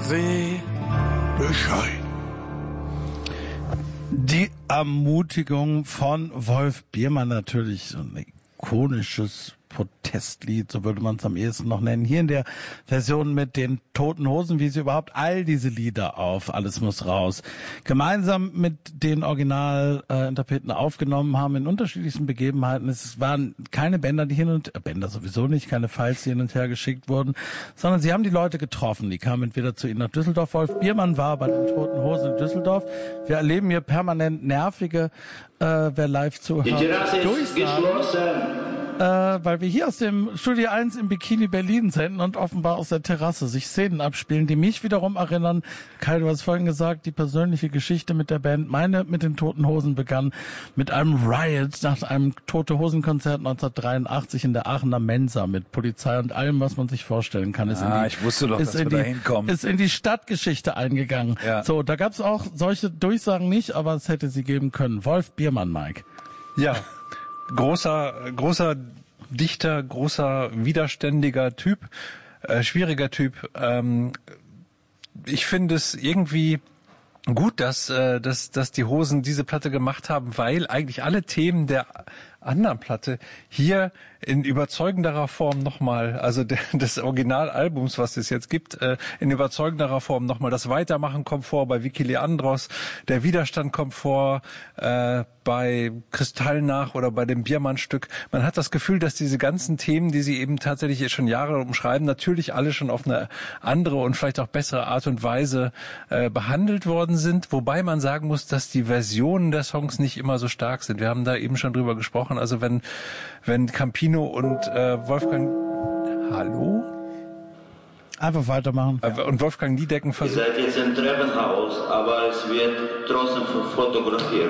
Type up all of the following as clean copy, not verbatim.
Sie Bescheid. Die Ermutigung von Wolf Biermann, natürlich so ein ikonisches Protestlied, so würde man es am ehesten noch nennen. Hier in der Version mit den Toten Hosen, wie sie überhaupt all diese Lieder auf Alles muss raus gemeinsam mit den Originalinterpreten aufgenommen haben in unterschiedlichsten Begebenheiten. Es waren keine Bänder, Bänder sowieso nicht, keine Files, die hin und her geschickt wurden, sondern sie haben die Leute getroffen. Die kamen entweder zu ihnen nach Düsseldorf. Wolf Biermann war bei den Toten Hosen in Düsseldorf. Wir erleben hier permanent nervige, wer live zuhört, Durchsagen. Weil wir hier aus dem Studio 1 im Bikini Berlin senden und offenbar aus der Terrasse sich Szenen abspielen, die mich wiederum erinnern. Kai, du hast vorhin gesagt, die persönliche Geschichte mit der Band, meine mit den Toten Hosen begann mit einem Riot nach einem Tote Hosen Konzert 1983 in der Aachener Mensa mit Polizei und allem, was man sich vorstellen kann. Ich wusste doch, dass wir da hinkommen. Ist in die Stadtgeschichte eingegangen. Ja. So, da gab's auch solche Durchsagen nicht, aber es hätte sie geben können. Wolf Biermann, Mike. Ja. Großer Dichter, großer widerständiger Typ, schwieriger Typ. Ich finde es irgendwie gut, dass die Hosen diese Platte gemacht haben, weil eigentlich alle Themen der anderen Platte hier in überzeugenderer Form nochmal, also des Originalalbums, was es jetzt gibt, in überzeugenderer Form nochmal. Das Weitermachen kommt vor bei Vicky Leandros, der Widerstand kommt vor bei Kristallnach oder bei dem Biermann-Stück. Man hat das Gefühl, dass diese ganzen Themen, die sie eben tatsächlich schon Jahre umschreiben, natürlich alle schon auf eine andere und vielleicht auch bessere Art und Weise behandelt worden sind, wobei man sagen muss, dass die Versionen der Songs nicht immer so stark sind. Wir haben da eben schon drüber gesprochen. Also wenn Campino und Wolfgang... Hallo? Einfach weitermachen. Und Wolfgang Niedecken versucht... Ihr seid jetzt im Treppenhaus, aber es wird trotzdem fotografiert.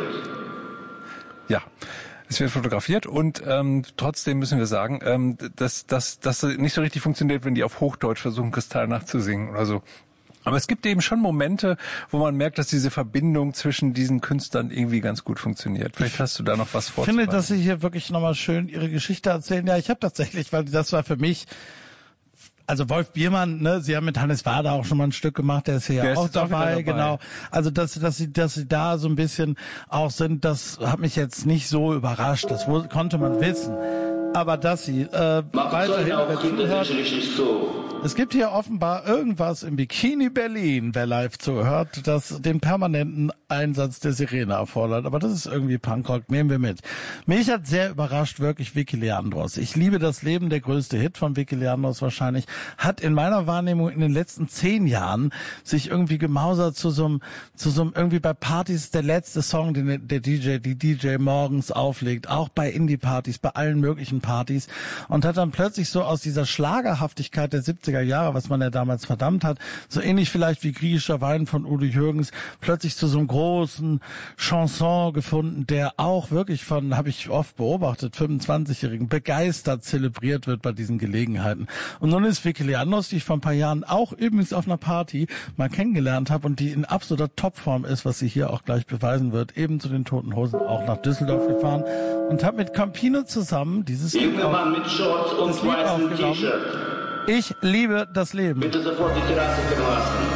Ja, es wird fotografiert und trotzdem müssen wir sagen, dass das nicht so richtig funktioniert, wenn die auf Hochdeutsch versuchen, Kristall nachzusingen oder so. Aber es gibt eben schon Momente, wo man merkt, dass diese Verbindung zwischen diesen Künstlern irgendwie ganz gut funktioniert. Vielleicht hast du da noch was vorzutragen. Ich finde, dass Sie hier wirklich nochmal schön Ihre Geschichte erzählen. Ja, ich habe tatsächlich, weil das war für mich, also Wolf Biermann, ne, Sie haben mit Hannes Wader auch schon mal ein Stück gemacht, der ist hier ja auch dabei, genau. Also dass Sie da so ein bisschen auch sind, das hat mich jetzt nicht so überrascht. Das konnte man wissen. Aber dass Sie weiterhin zuhört. Es gibt hier offenbar irgendwas im Bikini Berlin, wer live zuhört, das den permanenten Einsatz der Sirene erfordert. Aber das ist irgendwie Punkrock, nehmen wir mit. Mich hat sehr überrascht wirklich Vicky Leandros. Ich liebe das Leben, der größte Hit von Vicky Leandros wahrscheinlich, hat in meiner Wahrnehmung in den letzten 10 Jahren sich irgendwie gemausert zu so einem irgendwie bei Partys der letzte Song, den die DJ morgens auflegt, auch bei Indie-Partys, bei allen möglichen Partys und hat dann plötzlich so aus dieser Schlagerhaftigkeit der 70er Jahre, was man ja damals verdammt hat, so ähnlich vielleicht wie Griechischer Wein von Udo Jürgens, plötzlich zu so einem großen Chanson gefunden, der auch wirklich von, habe ich oft beobachtet, 25-Jährigen begeistert zelebriert wird bei diesen Gelegenheiten. Und nun ist Vicky Leandros, die ich vor ein paar Jahren auch übrigens auf einer Party mal kennengelernt habe und die in absoluter Topform ist, was sie hier auch gleich beweisen wird, eben zu den Toten Hosen auch nach Düsseldorf gefahren und habe mit Campino zusammen dieses Lied mit Shorts und weißem T-Shirt. Ich liebe das Leben. Bitte sofort die Terrasse verlassen.